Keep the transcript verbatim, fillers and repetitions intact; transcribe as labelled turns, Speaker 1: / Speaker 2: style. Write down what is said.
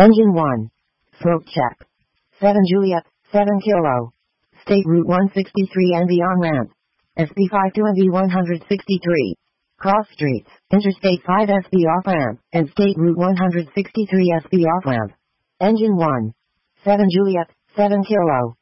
Speaker 1: Engine one. Smoke check. seven Juliet, seven Kilo. State Route one sixty-three and the on-ramp. S B fifty-two and V one sixty-three. Cross streets, Interstate five S B off-ramp, and State Route one sixty-three S B off-ramp. Engine one. seven Juliet, seven Kilo.